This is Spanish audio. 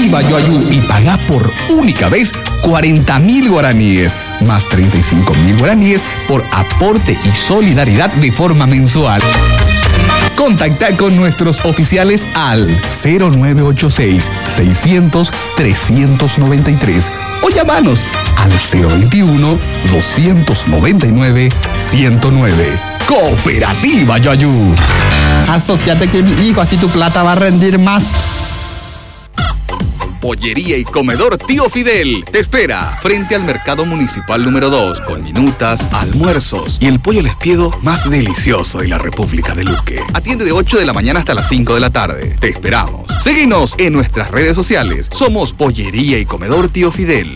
Cooperativa Yoayú y paga por única vez 40.000 guaraníes, más 35.000 guaraníes por aporte y solidaridad de forma mensual. Contacta con nuestros oficiales al 0986-600-393 o llámanos al 021-299-109. Cooperativa Yoayú. Asociate que mi hijo, así tu plata va a rendir más. Pollería y Comedor Tío Fidel te espera frente al Mercado Municipal número 2 con minutas, almuerzos y el pollo al espiedo más delicioso de la República de Luque. Atiende de 8 de la mañana hasta las 5 de la tarde. Te esperamos. Síguenos en nuestras redes sociales. Somos Pollería y Comedor Tío Fidel.